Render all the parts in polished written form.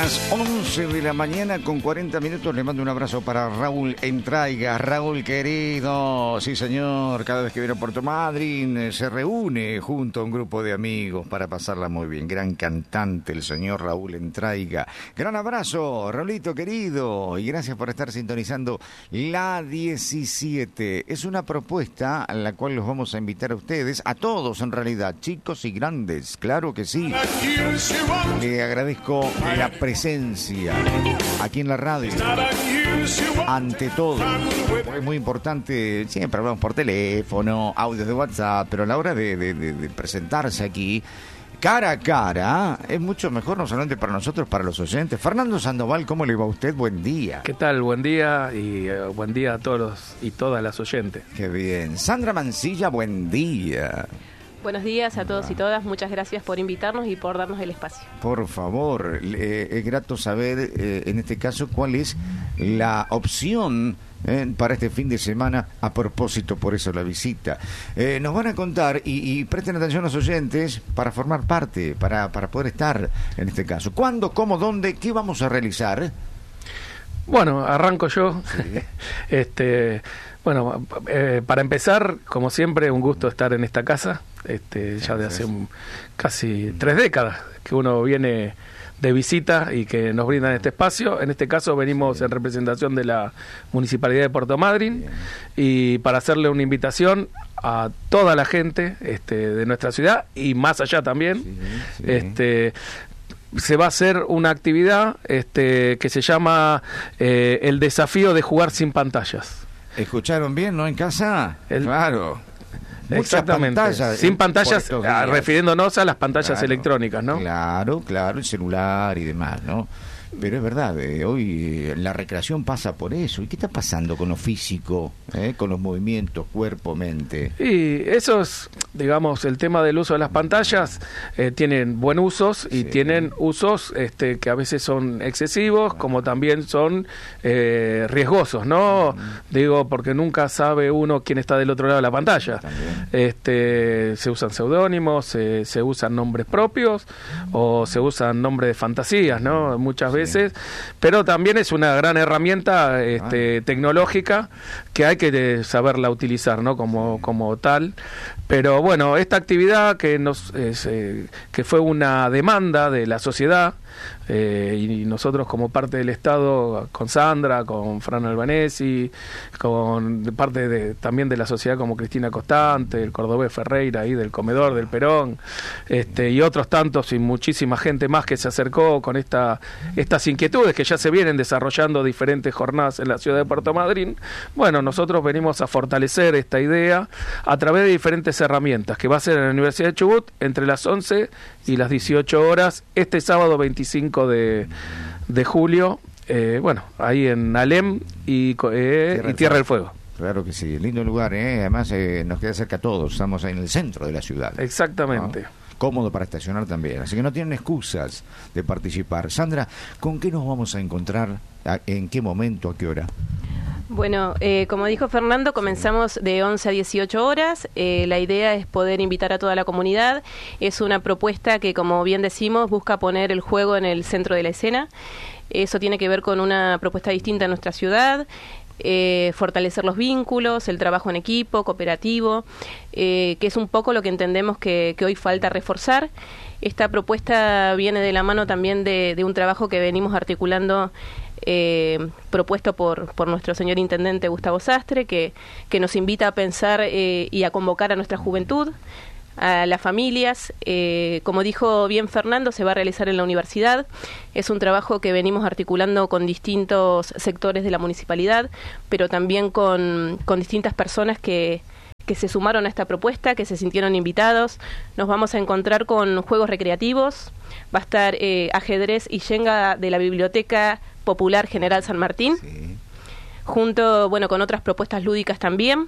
Las 11 de la mañana con 40 minutos. Le mando un abrazo para Raúl Entraiga. Raúl querido, sí señor, cada vez que viene a Puerto Madryn se reúne junto a un grupo de amigos para pasarla muy bien. Gran cantante el señor Raúl Entraiga. Gran abrazo, Raulito querido, y gracias por estar sintonizando la 17. Es una propuesta a la cual los vamos a invitar a ustedes, a todos en realidad, chicos y grandes, claro que sí. Le agradezco la presencia aquí en la radio, ante todo, porque es muy importante. Siempre hablamos por teléfono, audios de WhatsApp, pero a la hora de presentarse aquí cara a cara es mucho mejor, no solamente para nosotros, para los oyentes. Fernando Sandoval, ¿cómo le va a usted? Buen día. ¿Qué tal? Buen día y buen día a todos y todas las oyentes. Qué bien. Sandra Mancilla, buen día. Buenos días a todos y todas, muchas gracias por invitarnos y por darnos el espacio. Por favor, es grato saber en este caso cuál es la opción para este fin de semana, a propósito, por eso la visita. Nos van a contar, y presten atención los oyentes, para formar parte, para poder estar en este caso. ¿Cuándo, cómo, dónde, qué vamos a realizar? Bueno, arranco yo. Sí. Bueno, para empezar, como siempre, un gusto estar en esta casa. Ya de hace casi 3 décadas que uno viene de visita y que nos brindan este espacio. En este caso venimos en representación de la Municipalidad de Puerto Madryn y para hacerle una invitación a toda la gente de nuestra ciudad y más allá también. Se va a hacer una actividad que se llama el desafío de jugar sin pantallas. ¿Escucharon bien, no en casa? Claro. Exactamente, pantallas, sin pantallas, refiriéndonos a las pantallas electrónicas, ¿no? Claro, el celular y demás, ¿no? Pero es verdad, hoy la recreación pasa por eso. ¿Y qué está pasando con lo físico, con los movimientos, cuerpo, mente? Y eso es, digamos, el tema del uso de las pantallas. Tienen buen usos y tienen usos que a veces son excesivos, como también son riesgosos, ¿no? Digo, porque nunca sabe uno quién está del otro lado de la pantalla. Se usan seudónimos, se usan nombres propios o se usan nombres de fantasías, ¿no? Muchas veces. Pero también es una gran herramienta tecnológica que hay que saberla utilizar, ¿no? Como tal. Pero bueno, esta actividad que fue una demanda de la sociedad, y nosotros como parte del Estado, con Sandra, con Fran Albanesi, con parte también de la sociedad como Cristina Constante, el cordobés Ferreira ahí del Comedor del Perón, y otros tantos y muchísima gente más que se acercó con estas inquietudes que ya se vienen desarrollando diferentes jornadas en la ciudad de Puerto Madryn. Bueno, nosotros venimos a fortalecer esta idea a través de diferentes herramientas, que va a ser en la Universidad de Chubut entre las 11 y las 18 horas, este sábado 25 de julio, ahí en Alem y Tierra del Fuego. Claro que sí, lindo lugar, además nos queda cerca a todos, estamos ahí en el centro de la ciudad. Exactamente. ¿No? Cómodo para estacionar también, así que no tienen excusas de participar. Sandra, ¿con qué nos vamos a encontrar? ¿En qué momento? ¿A qué hora? Bueno, como dijo Fernando, comenzamos de 11 a 18 horas. La idea es poder invitar a toda la comunidad. Es una propuesta que, como bien decimos, busca poner el juego en el centro de la escena. Eso tiene que ver con una propuesta distinta en nuestra ciudad. Fortalecer los vínculos, el trabajo en equipo, cooperativo, que es un poco lo que entendemos que hoy falta reforzar. Esta propuesta viene de la mano también de un trabajo que venimos articulando, propuesto por nuestro señor intendente Gustavo Sastre, que nos invita a pensar y a convocar a nuestra juventud, a las familias. Como dijo bien Fernando, se va a realizar en la universidad. Es un trabajo que venimos articulando con distintos sectores de la municipalidad, pero también con distintas personas que se sumaron a esta propuesta, que se sintieron invitados. Nos vamos a encontrar con juegos recreativos, va a estar ajedrez y yenga de la Biblioteca Popular General San Martín, junto con otras propuestas lúdicas también.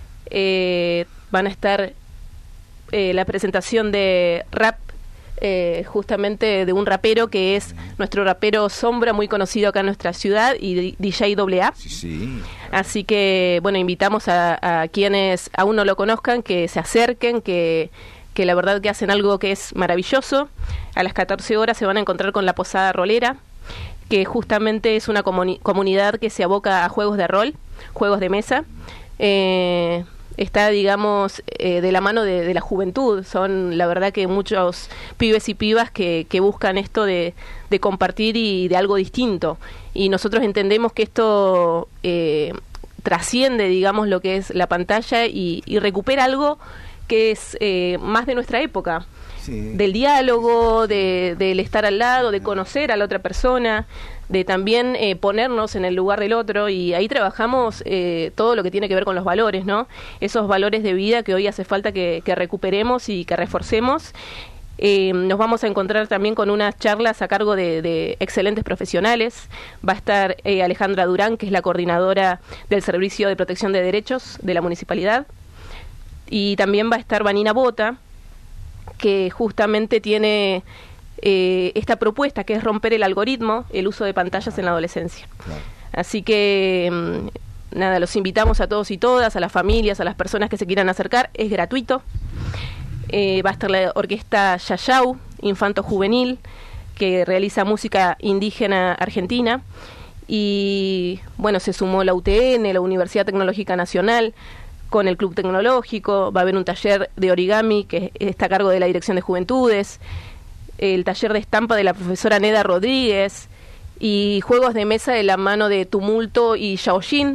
Van a estar la presentación de rap, justamente de un rapero que es nuestro rapero Sombra, muy conocido acá en nuestra ciudad, y DJ AA. Así que, invitamos a quienes aún no lo conozcan, que se acerquen, que la verdad que hacen algo que es maravilloso. A las 14 horas se van a encontrar con la Posada Rolera, que justamente es una comunidad que se aboca a juegos de rol, juegos de mesa. Está, digamos, de la mano de la juventud. Son, la verdad, que muchos pibes y pibas que buscan esto de compartir y de algo distinto. Y nosotros entendemos que esto trasciende, digamos, lo que es la pantalla y recupera algo que es más de nuestra época. Sí. Del diálogo, del estar al lado, de conocer a la otra persona, de también ponernos en el lugar del otro, y ahí trabajamos todo lo que tiene que ver con los valores, ¿no? Esos valores de vida que hoy hace falta que recuperemos y que reforcemos. Nos vamos a encontrar también con unas charlas a cargo de excelentes profesionales. Va a estar Alejandra Durán, que es la coordinadora del Servicio de Protección de Derechos de la Municipalidad, y también va a estar Vanina Bota, que justamente tiene esta propuesta, que es romper el algoritmo, el uso de pantallas en la adolescencia. Claro. Así que, nada, los invitamos a todos y todas, a las familias, a las personas que se quieran acercar. Es gratuito. Va a estar la orquesta Yayau, Infanto Juvenil, que realiza música indígena argentina. Y, bueno, se sumó la UTN, la Universidad Tecnológica Nacional, con el Club Tecnológico. Va a haber un taller de origami que está a cargo de la Dirección de Juventudes, el taller de estampa de la profesora Neda Rodríguez, y juegos de mesa de la mano de Tumulto y Shaoxin,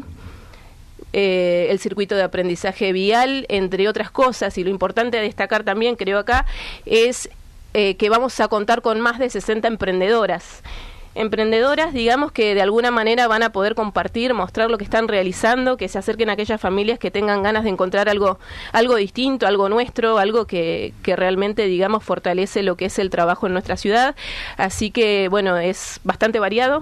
el circuito de aprendizaje vial, entre otras cosas. Y lo importante a destacar también, creo acá, es que vamos a contar con más de 60 emprendedoras, digamos, que de alguna manera van a poder compartir, mostrar lo que están realizando, que se acerquen a aquellas familias que tengan ganas de encontrar algo distinto, algo nuestro, algo que realmente, digamos, fortalece lo que es el trabajo en nuestra ciudad. Así que, bueno, es bastante variado.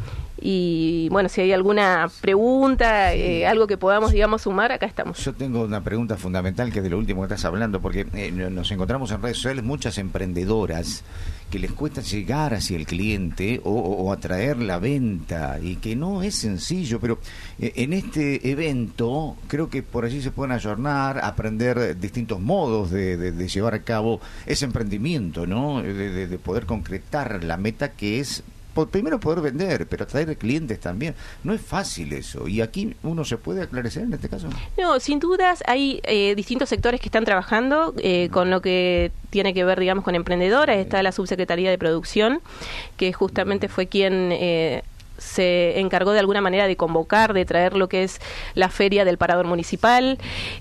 Y, bueno, si hay alguna pregunta, algo que podamos, digamos, sumar, acá estamos. Yo tengo una pregunta fundamental, que es de lo último que estás hablando, porque nos encontramos en redes sociales muchas emprendedoras que les cuesta llegar hacia el cliente o atraer la venta, y que no es sencillo, pero en este evento creo que por allí se pueden ayornar, aprender distintos modos de llevar a cabo ese emprendimiento, ¿no? De poder concretar la meta, que es primero poder vender, pero atraer clientes también. No es fácil eso. ¿Y aquí uno se puede aclarecer en este caso? No, sin dudas hay distintos sectores que están trabajando con lo que tiene que ver, digamos, con emprendedoras. Está la Subsecretaría de Producción, que justamente fue quien se encargó de alguna manera de convocar, de traer lo que es la feria del Parador Municipal,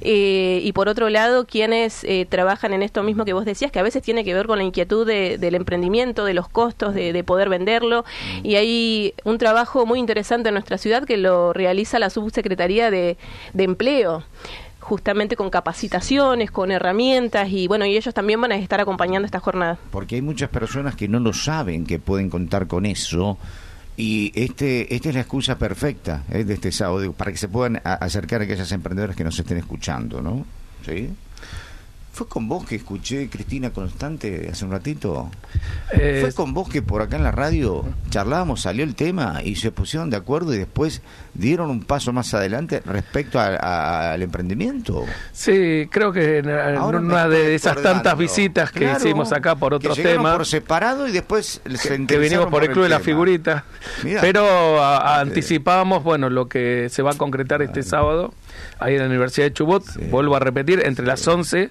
y por otro lado quienes trabajan en esto mismo que vos decías, que a veces tiene que ver con la inquietud del emprendimiento, de los costos, de poder venderlo, y hay un trabajo muy interesante en nuestra ciudad que lo realiza la Subsecretaría de Empleo, justamente con capacitaciones, con herramientas, y bueno, y ellos también van a estar acompañando esta jornada. Porque hay muchas personas que no lo saben, que pueden contar con eso. Y esta es la excusa perfecta de este sábado, para que se puedan acercar a aquellas emprendedoras que nos estén escuchando, ¿no? ¿Sí? ¿Fue con vos que escuché Cristina Constante hace un ratito? ¿Fue con vos que por acá en la radio charlábamos, salió el tema y se pusieron de acuerdo y después dieron un paso más adelante respecto al emprendimiento? Sí, creo que en una de esas tantas visitas que hicimos acá por otros temas, por separado, y después que vinimos por el Club de la Figurita. Mirá, pero anticipábamos, bueno, lo que se va a concretar este sábado ahí en la Universidad de Chubut. Sí. Vuelvo a repetir, entre las 11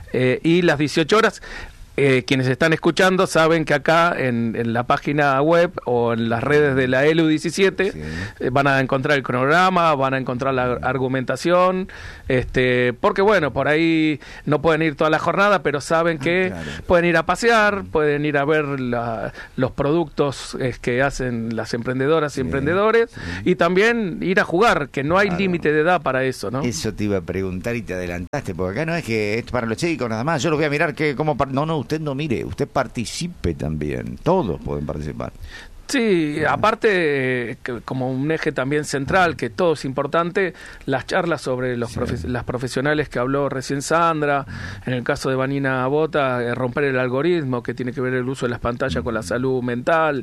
y las 18 horas. Quienes están escuchando saben que acá en la página web o en las redes de la ELU 17 van a encontrar el cronograma, van a encontrar la argumentación, porque bueno, por ahí no pueden ir toda la jornada, pero saben que pueden ir a pasear, pueden ir a ver los productos que hacen las emprendedoras y emprendedores, y también ir a jugar, que no hay límite de edad para eso, ¿no? Eso te iba a preguntar y te adelantaste, porque acá no es que esto para los chicos nada más, yo los voy a mirar no, usted no mire, usted participe también, todos pueden participar. Sí, aparte, como un eje también central, que todo es importante, las charlas sobre las profesionales que habló recién Sandra, en el caso de Vanina Bota, romper el algoritmo, que tiene que ver el uso de las pantallas con la salud mental,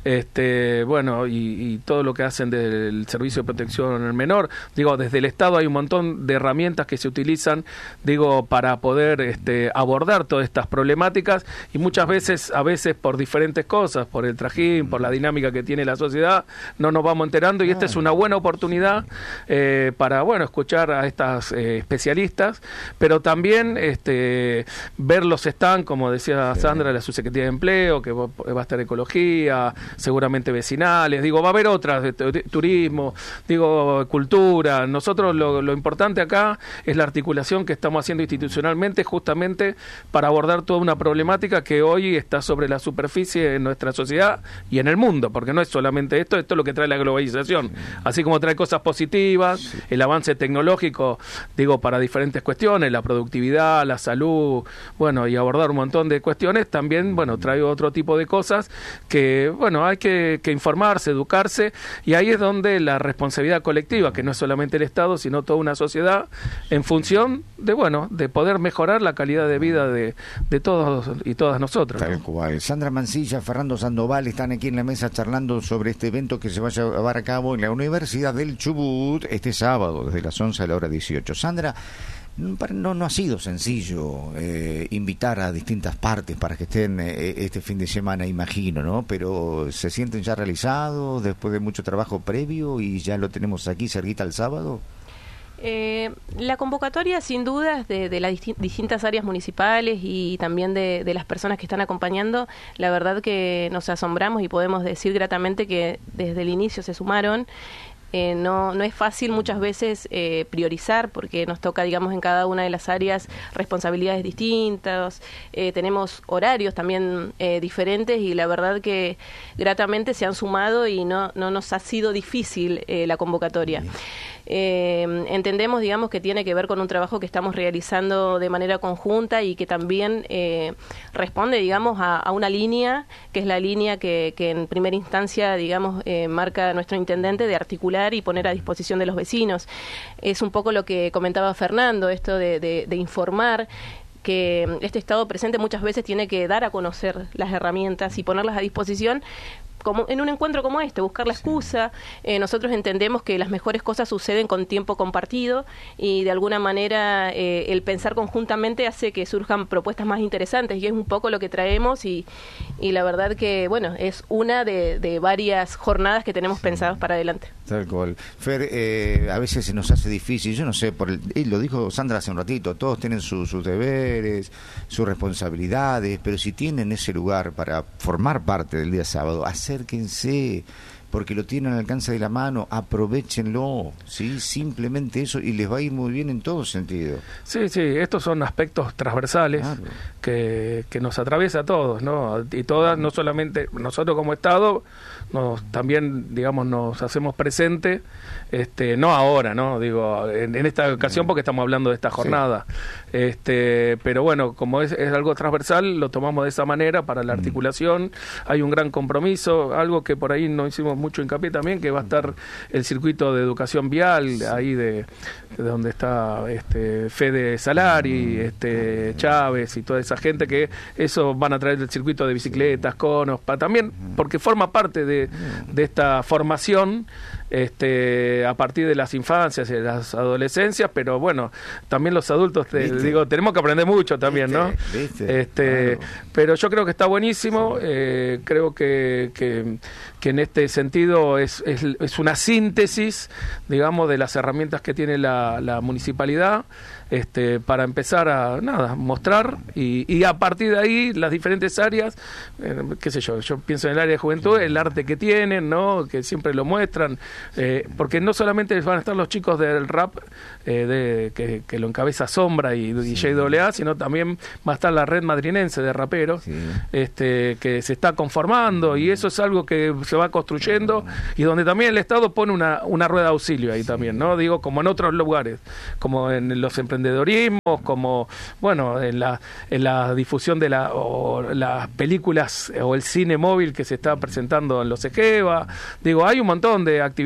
bueno, y todo lo que hacen del Servicio de Protección al Menor. Digo, desde el Estado hay un montón de herramientas que se utilizan, para poder abordar todas estas problemáticas, y muchas veces, por diferentes cosas, por el trajín, por la la dinámica que tiene la sociedad, no nos vamos enterando, y esta es una buena oportunidad para, bueno, escuchar a estas especialistas, pero también ver los stands, como decía Sandra, la subsecretaría de Empleo, que va a estar ecología, seguramente vecinales, digo, va a haber otras, turismo, digo, cultura. Nosotros lo importante acá es la articulación que estamos haciendo institucionalmente, justamente para abordar toda una problemática que hoy está sobre la superficie en nuestra sociedad y en el mundo, porque no es solamente esto es lo que trae la globalización, así como trae cosas positivas, el avance tecnológico, digo, para diferentes cuestiones, la productividad, la salud, bueno, y abordar un montón de cuestiones, también, bueno, trae otro tipo de cosas que, bueno, hay que informarse, educarse, y ahí es donde la responsabilidad colectiva, que no es solamente el Estado, sino toda una sociedad, en función de, bueno, de poder mejorar la calidad de vida de todos y todas nosotros. Tal cual. Sandra Mancilla, Fernando Sandoval están aquí en la mesa charlando sobre este evento que se va a llevar a cabo en la Universidad del Chubut este sábado, desde las 11 a la hora 18. Sandra, no ha sido sencillo invitar a distintas partes para que estén este fin de semana, imagino, ¿no? Pero ¿se sienten ya realizados después de mucho trabajo previo y ya lo tenemos aquí cerquita el sábado? La convocatoria, sin dudas, de las distintas áreas municipales y también de las personas que están acompañando, la verdad que nos asombramos y podemos decir gratamente que desde el inicio se sumaron. No es fácil muchas veces priorizar, porque nos toca, digamos, en cada una de las áreas responsabilidades distintas, tenemos horarios también diferentes, y la verdad que gratamente se han sumado y no nos ha sido difícil la convocatoria. Entendemos, digamos, que tiene que ver con un trabajo que estamos realizando de manera conjunta y que también responde, digamos, a una línea, que es la línea que en primera instancia, digamos, marca nuestro intendente, de articular y poner a disposición de los vecinos. Es un poco lo que comentaba Fernando, esto de informar, que este Estado presente muchas veces tiene que dar a conocer las herramientas y ponerlas a disposición, como en un encuentro como este, buscar la excusa. Nosotros entendemos que las mejores cosas suceden con tiempo compartido, y de alguna manera el pensar conjuntamente hace que surjan propuestas más interesantes, y es un poco lo que traemos, y la verdad que, bueno, es una de varias jornadas que tenemos pensadas para adelante. Tal cual. Fer, a veces se nos hace difícil, yo no sé, lo dijo Sandra hace un ratito, todos tienen sus deberes, sus responsabilidades, pero si tienen ese lugar para formar parte del día sábado, acérquense, porque lo tienen al alcance de la mano, aprovéchenlo, ¿sí? Simplemente eso, y les va a ir muy bien en todo sentido. Sí, estos son aspectos transversales, claro, que nos atraviesa a todos, ¿no? Y todas, no solamente nosotros como Estado, también, digamos, nos hacemos presente, no ahora, ¿no? Digo, en esta ocasión, porque estamos hablando de esta jornada, pero bueno, como es algo transversal, lo tomamos de esa manera para la articulación. Hay un gran compromiso, algo que por ahí no hicimos mucho hincapié también, que va a estar el circuito de educación vial, ahí de donde está Fede Salari, Chávez y toda esa gente, que eso van a traer del circuito de bicicletas, conos, también porque forma parte de esta formación a partir de las infancias y de las adolescencias, pero bueno, también los adultos, digo, tenemos que aprender mucho también, ¿no? Claro. Pero yo creo que está buenísimo, creo que en este sentido es una síntesis, digamos, de las herramientas que tiene la municipalidad, para empezar a mostrar, y a partir de ahí las diferentes áreas, qué sé yo pienso en el área de juventud, el arte que tienen, ¿no? Que siempre lo muestran, porque no solamente van a estar los chicos del rap, que lo encabeza Sombra y DJ AA, sino también va a estar la red madrinense de raperos, que se está conformando, y eso es algo que se va construyendo, y donde también el Estado pone una rueda de auxilio ahí también, ¿no? Digo, como en otros lugares, como en los emprendedorismos, como, bueno, en la difusión de las películas o el cine móvil que se está presentando en los EGEVA. Digo, hay un montón de actividades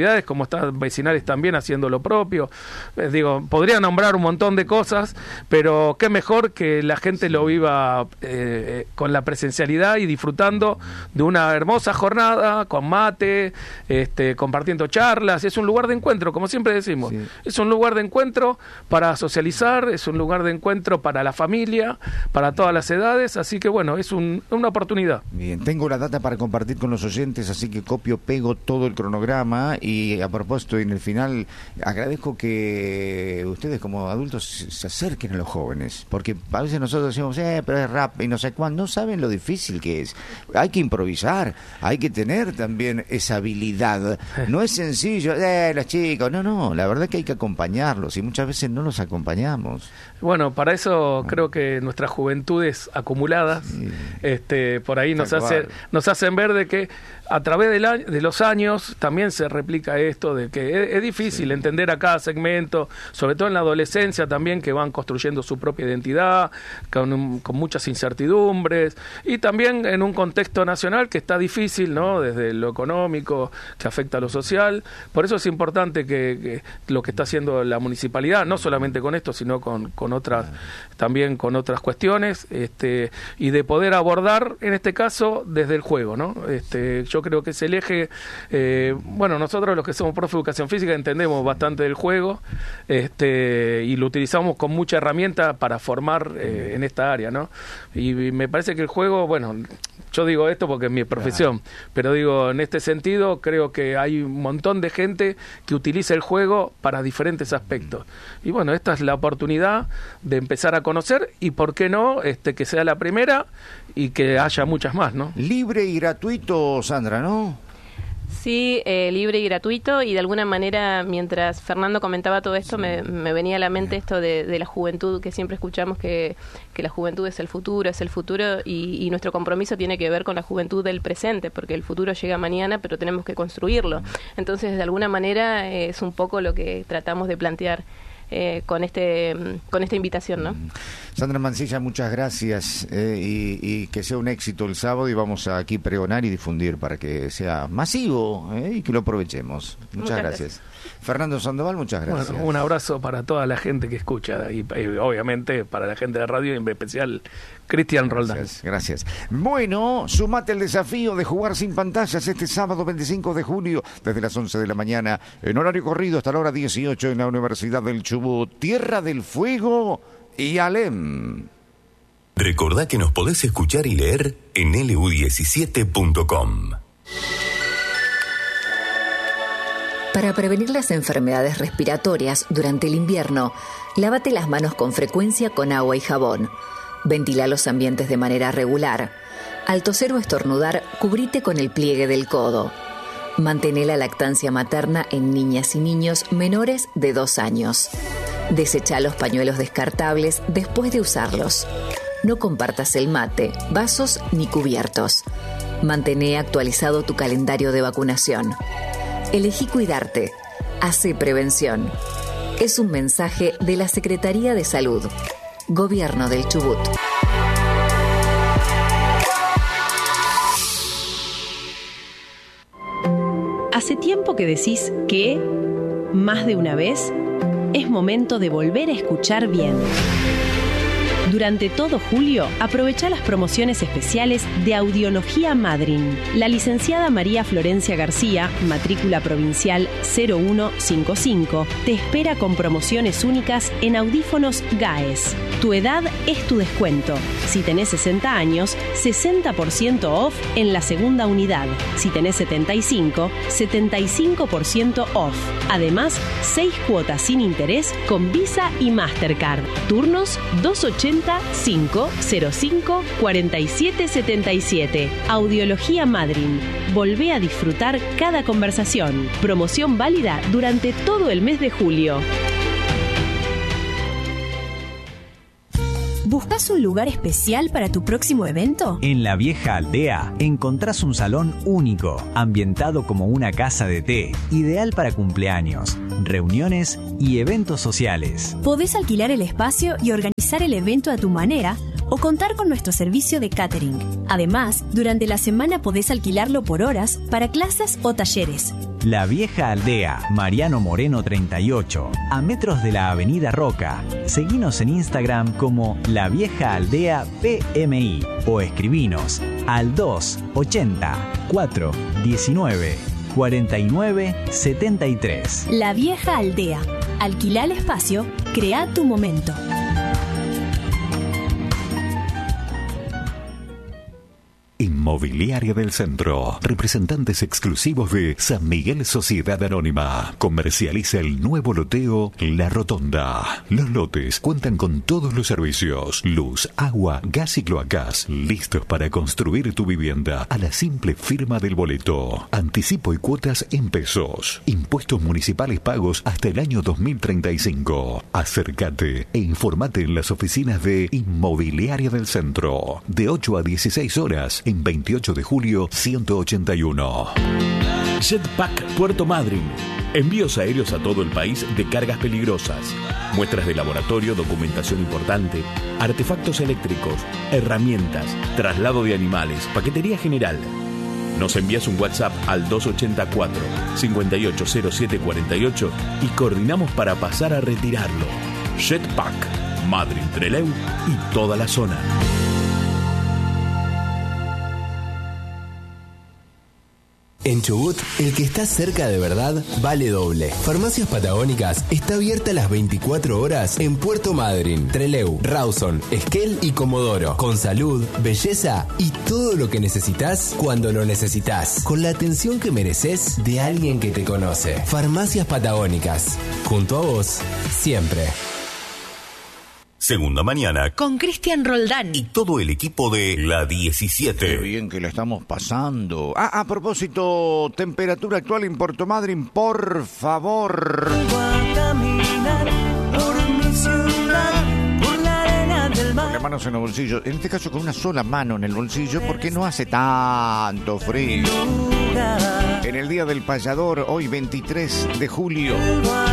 municipalidades, como están vecinales también haciendo lo propio. Podría nombrar un montón de cosas, pero qué mejor que la gente lo viva con la presencialidad y disfrutando de una hermosa jornada, con mate, compartiendo charlas. Es un lugar de encuentro, como siempre decimos. Sí. Es un lugar de encuentro para socializar, es un lugar de encuentro para la familia, para todas las edades, así que bueno, es una oportunidad. Bien, tengo la data para compartir con los oyentes, así que copio, pego todo el cronograma y a propósito, en el final, agradezco que ustedes como adultos se acerquen a los jóvenes, porque a veces nosotros decimos, pero es rap y no sé cuándo, no saben lo difícil que es. Hay que improvisar, hay que tener también esa habilidad. No es sencillo, los chicos, no, la verdad es que hay que acompañarlos y muchas veces no los acompañamos. Bueno, para eso creo que nuestras juventudes acumuladas, por ahí nos hacen ver de que a través de los años también se replica esto de que es difícil entender a cada segmento, sobre todo en la adolescencia también, que van construyendo su propia identidad, con muchas incertidumbres, y también en un contexto nacional que está difícil, ¿no? Desde lo económico, que afecta a lo social. Por eso es importante que lo que está haciendo la municipalidad, no solamente con esto, sino con otras, también con otras cuestiones, y de poder abordar, en este caso, desde el juego, ¿no? Yo creo que es el eje. Nosotros los que somos profe de educación física entendemos bastante del juego, y lo utilizamos con mucha herramienta para formar en esta área, ¿no? Y me parece que el juego, yo digo esto porque es mi profesión, pero digo, en este sentido, creo que hay un montón de gente que utiliza el juego para diferentes aspectos. Y bueno, esta es la oportunidad de empezar a conocer y, ¿por qué no?, que sea la primera y que haya muchas más, ¿no? Libre y gratuito, Sandra, ¿no? Sí, libre y gratuito, y de alguna manera, mientras Fernando comentaba todo esto, me venía a la mente esto de la juventud, que siempre escuchamos que la juventud es el futuro, y nuestro compromiso tiene que ver con la juventud del presente, porque el futuro llega mañana, pero tenemos que construirlo. Entonces, de alguna manera, es un poco lo que tratamos de plantear con esta invitación, ¿no? Sandra Mancilla, muchas gracias, y que sea un éxito el sábado, y vamos a aquí pregonar y difundir para que sea masivo y que lo aprovechemos. Muchas gracias. Fernando Sandoval, muchas gracias. Bueno, un abrazo para toda la gente que escucha y obviamente para la gente de la radio, y en especial Cristian Roldán. Gracias. Bueno, sumate al desafío de jugar sin pantallas este sábado 25 de julio desde las 11 de la mañana en horario corrido hasta la hora 18 en la Universidad del Chubut, Tierra del Fuego y Alem. Recordá que nos podés escuchar y leer en lu17.com. Para prevenir las enfermedades respiratorias durante el invierno, lávate las manos con frecuencia con agua y jabón. Ventila los ambientes de manera regular. Al toser o estornudar, cubrite con el pliegue del codo. Mantén la lactancia materna en niñas y niños menores de 2 años. Desecha los pañuelos descartables después de usarlos. No compartas el mate, vasos ni cubiertos. Mantén actualizado tu calendario de vacunación. Elegí cuidarte. Hace prevención. Es un mensaje de la Secretaría de Salud. Gobierno del Chubut. ¿Hace tiempo que decís que, más de una vez, es momento de volver a escuchar bien? Durante todo julio, aprovecha las promociones especiales de Audiología Madryn. La licenciada María Florencia García, matrícula provincial 0155, te espera con promociones únicas en audífonos GAES. Tu edad es tu descuento. Si tenés 60 años, 60% off en la segunda unidad. Si tenés 75, 75% off. Además, 6 cuotas sin interés con Visa y Mastercard. Turnos 280-505-4777. Audiología Madryn. Volvé a disfrutar cada conversación. Promoción válida durante todo el mes de julio. ¿Buscas un lugar especial para tu próximo evento? En la Vieja Aldea encontrás un salón único, ambientado como una casa de té, ideal para cumpleaños, reuniones y eventos sociales. Podés alquilar el espacio y organizar el evento a tu manera, o contar con nuestro servicio de catering. Además, durante la semana podés alquilarlo por horas para clases o talleres. La Vieja Aldea, Mariano Moreno 38, a metros de la Avenida Roca. Seguinos en Instagram como La Vieja Aldea PMI o escribinos al 280 419 49 73. La Vieja Aldea. Alquila el espacio, crea tu momento. Inmobiliaria del Centro. Representantes exclusivos de San Miguel Sociedad Anónima. Comercializa el nuevo loteo La Rotonda. Los lotes cuentan con todos los servicios: luz, agua, gas y cloacas. Listos para construir tu vivienda a la simple firma del boleto. Anticipo y cuotas en pesos. Impuestos municipales pagos hasta el año 2035. Acércate e informate en las oficinas de Inmobiliaria del Centro. De 8 a 16 horas. En 28 de julio, 181. Jetpack Puerto Madryn. Envíos aéreos a todo el país de cargas peligrosas. Muestras de laboratorio, documentación importante, artefactos eléctricos, herramientas, traslado de animales, paquetería general. Nos envías un WhatsApp al 284-580748 y coordinamos para pasar a retirarlo. Jetpack, Madryn, Trelew y toda la zona. En Chubut, el que está cerca de verdad vale doble. Farmacias Patagónicas está abierta las 24 horas en Puerto Madryn, Trelew, Rawson, Esquel y Comodoro. Con salud, belleza y todo lo que necesitas cuando lo necesitas. Con la atención que mereces de alguien que te conoce. Farmacias Patagónicas. Junto a vos, siempre. Segunda mañana Con Cristian Roldán y todo el equipo de La 17. Qué bien que la estamos pasando. A propósito, temperatura actual en Puerto Madryn, por favor. Con las manos en los bolsillos, en este caso con una sola mano en el bolsillo, porque no hace tanto frío. En el Día del Payador, hoy 23 de julio.